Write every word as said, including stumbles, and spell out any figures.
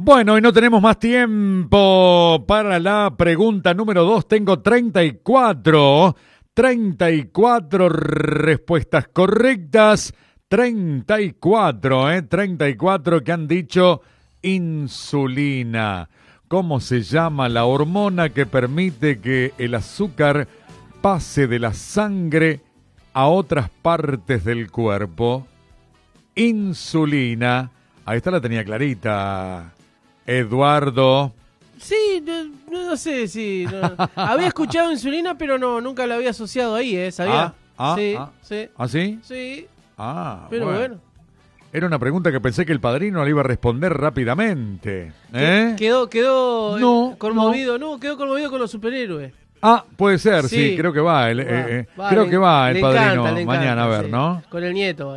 Bueno, y no tenemos más tiempo para la pregunta número dos. Tengo treinta y cuatro, treinta y cuatro respuestas correctas. treinta y cuatro, ¿eh? treinta y cuatro que han dicho insulina. ¿Cómo se llama la hormona que permite que el azúcar pase de la sangre a otras partes del cuerpo? Insulina. Ahí está, la tenía clarita. Eduardo. Sí, no, no sé si... No. Había escuchado insulina, pero no, nunca lo había asociado ahí, ¿eh? ¿Sabía? Ah, ah, sí, ah. sí. ¿Ah, sí? Sí. Ah, pero bueno. bueno. Era una pregunta que pensé que el padrino le iba a responder rápidamente. ¿Eh? Quedó, quedó no, conmovido, no. no, quedó conmovido con los superhéroes. Ah, puede ser, sí, sí creo que va. El, va, eh, va creo le, que va el padrino encanta, mañana encanta, a ver, sí. ¿no? Con el nieto.